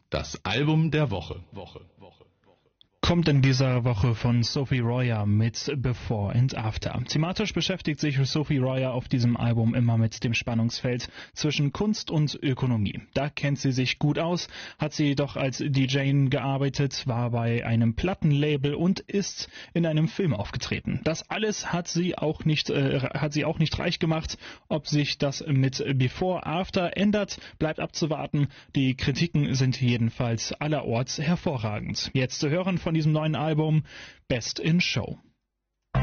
Das Album der Woche. Kommt in dieser Woche von Sophie Royer mit Before and After. Thematisch beschäftigt sich Sophie Royer auf diesem Album immer mit dem Spannungsfeld zwischen Kunst und Ökonomie. Da kennt sie sich gut aus, hat sie jedoch als DJ gearbeitet, war bei einem Plattenlabel und ist in einem Film aufgetreten. Das alles hat sie auch nicht reich gemacht. Ob sich das mit Before After ändert, bleibt abzuwarten. Die Kritiken sind jedenfalls allerorts hervorragend. Jetzt zu hören von diesem neuen Album Best in Show.